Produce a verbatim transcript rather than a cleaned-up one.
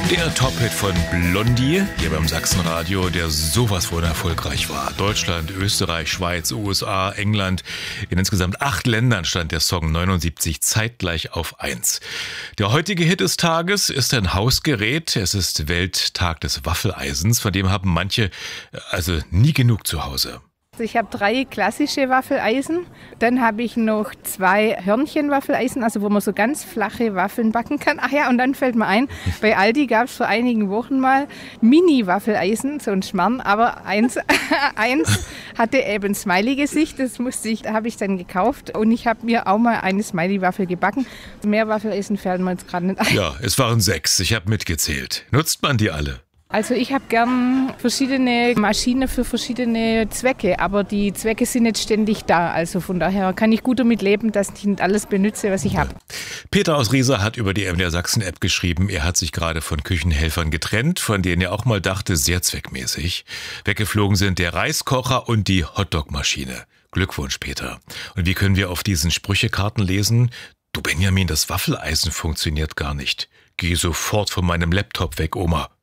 Der Top-Hit von Blondie, hier beim Sachsenradio, der sowas von erfolgreich war. Deutschland, Österreich, Schweiz, U S A, England. In insgesamt acht Ländern stand der Song neunundsiebzig zeitgleich auf eins. Der heutige Hit des Tages ist ein Hausgerät. Es ist Welttag des Waffeleisens. Von dem haben manche also nie genug zu Hause. Ich habe drei klassische Waffeleisen, dann habe ich noch zwei Hörnchen-Waffeleisen, also wo man so ganz flache Waffeln backen kann. Ach ja, und dann fällt mir ein, bei Aldi gab es vor einigen Wochen mal Mini-Waffeleisen, so ein Schmarrn, aber eins, eins hatte eben ein Smiley-Gesicht, das musste ich, habe ich dann gekauft und ich habe mir auch mal eine Smiley-Waffel gebacken. Mehr Waffeleisen fällt mir jetzt gerade nicht ein. Ja, es waren sechs, ich habe mitgezählt. Nutzt man die alle? Also ich habe gern verschiedene Maschinen für verschiedene Zwecke, aber die Zwecke sind nicht ständig da. Also von daher kann ich gut damit leben, dass ich nicht alles benutze, was ich habe. Peter aus Riesa hat über die M D R Sachsen-App geschrieben, er hat sich gerade von Küchenhelfern getrennt, von denen er auch mal dachte, sehr zweckmäßig. Weggeflogen sind der Reiskocher und die Hotdog-Maschine. Glückwunsch, Peter. Und wie können wir auf diesen Sprüchekarten lesen? Du Benjamin, das Waffeleisen funktioniert gar nicht. Geh sofort von meinem Laptop weg, Oma.